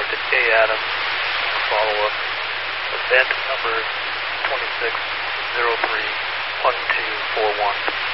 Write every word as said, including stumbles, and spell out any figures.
north at K Adams, follow up, event number twenty-six zero three one two four one.